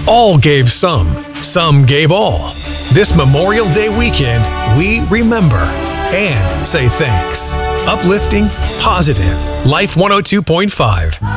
All gave some gave all. This Memorial Day weekend, we remember and say thanks. Uplifting, positive. Life 102.5.